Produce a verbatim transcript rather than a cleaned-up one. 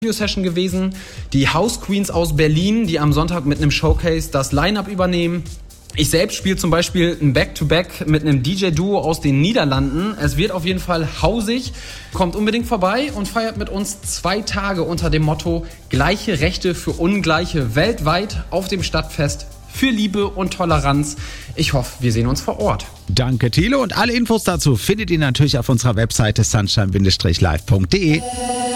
Session gewesen. Die House Queens aus Berlin, die am Sonntag mit einem Showcase das Line-Up übernehmen. Ich selbst spiele zum Beispiel ein Back-to-Back mit einem D J-Duo aus den Niederlanden. Es wird auf jeden Fall hausig. Kommt unbedingt vorbei und feiert mit uns zwei Tage unter dem Motto Gleiche Rechte für Ungleiche weltweit auf dem Stadtfest für Liebe und Toleranz. Ich hoffe, wir sehen uns vor Ort. Danke, Thilo. Und alle Infos dazu findet ihr natürlich auf unserer Webseite sunshine Bindestrich live Punkt de.